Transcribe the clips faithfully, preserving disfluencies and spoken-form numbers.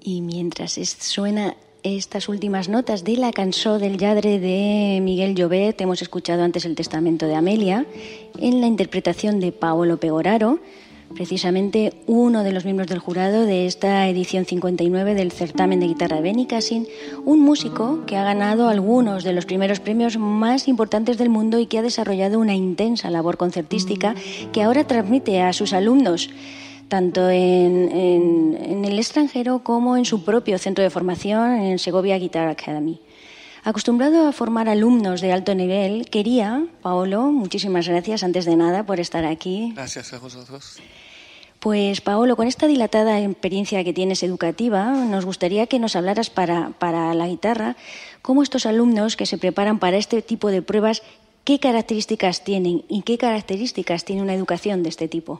Y mientras es, suena estas últimas notas de la cançó del lladre de Miguel Llobet, hemos escuchado antes el testamento de Amelia, en la interpretación de Paolo Pegoraro, precisamente uno de los miembros del jurado de esta edición cincuenta y nueve del certamen de guitarra de Benicàssim, un músico que ha ganado algunos de los primeros premios más importantes del mundo y que ha desarrollado una intensa labor concertística que ahora transmite a sus alumnos, tanto en, en, en el extranjero como en su propio centro de formación en Segovia Guitar Academy. Acostumbrado a formar alumnos de alto nivel, quería, Paolo, muchísimas gracias antes de nada por estar aquí. Gracias a vosotros. Pues Paolo, con esta dilatada experiencia que tienes educativa, nos gustaría que nos hablaras para, para la guitarra, cómo estos alumnos que se preparan para este tipo de pruebas, qué características tienen y qué características tiene una educación de este tipo.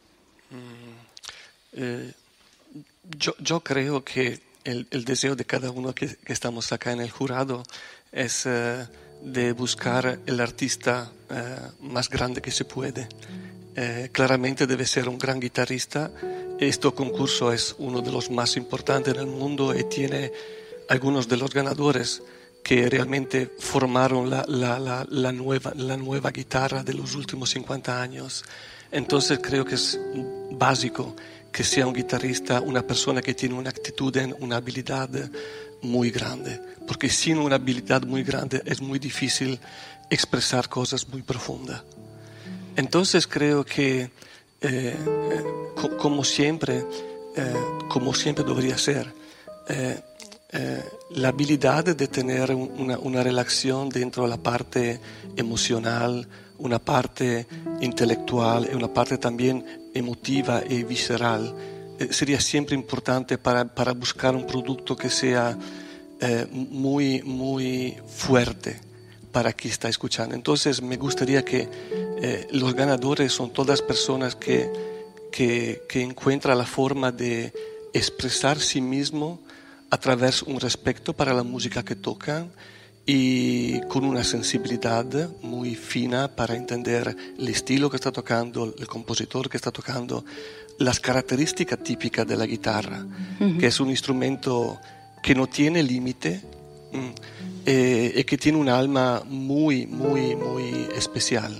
Eh, yo, yo creo que el, el deseo de cada uno que, que estamos acá en el jurado es eh, de buscar el artista eh, más grande que se puede. Eh, claramente debe ser un gran guitarrista. Este concurso es uno de los más importantes en el mundo y tiene algunos de los ganadores que realmente formaron la, la, la, la, nueva, la nueva guitarra de los últimos cincuenta años. Entonces creo que es básico que sea un guitarrista, una persona que tiene una actitud, una habilidad muy grande, porque sin una habilidad muy grande es muy difícil expresar cosas muy profundas. Entonces creo que, eh, co- como siempre, eh, como siempre debería ser, eh, eh, la habilidad de tener una, una relación dentro de la parte emocional, una parte intelectual y una parte también emotiva y visceral, eh, sería siempre importante para, para buscar un producto que sea eh, muy, muy fuerte para quien está escuchando. Entonces me gustaría que eh, los ganadores son todas personas que, que, que encuentran la forma de expresar sí mismo a través de un respeto para la música que tocan y con una sensibilidad muy fina para entender el estilo que está tocando, el compositor que está tocando, las características típicas de la guitarra, uh-huh. que es un instrumento que no tiene límite eh, y que tiene un alma muy, muy, muy especial.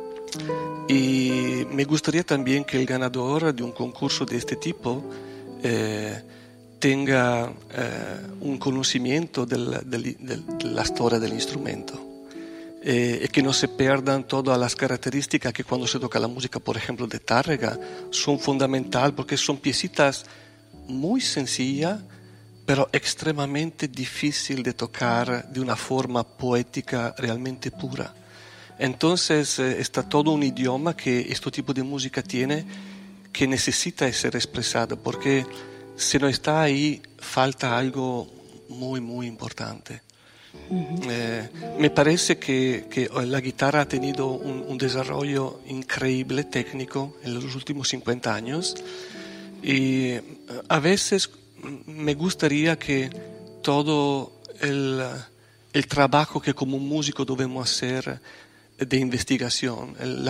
Y me gustaría también que el ganador de un concurso de este tipo eh, tenga eh, un conocimiento del, del, del, de la historia del instrumento eh, y que no se pierdan todas las características que cuando se toca la música, por ejemplo, de Tárrega, son fundamentales porque son piecitas muy sencillas, pero extremadamente difícil de tocar de una forma poética realmente pura. Entonces eh, está todo un idioma que este tipo de música tiene que necesita ser expresado, porque si no está ahí falta algo muy muy importante. Uh-huh. Eh, me parece que, que la guitarra ha tenido un, un desarrollo increíble técnico en los últimos cincuenta años y a veces me gustaría que todo el, el trabajo que como músico debemos hacer de investigación, la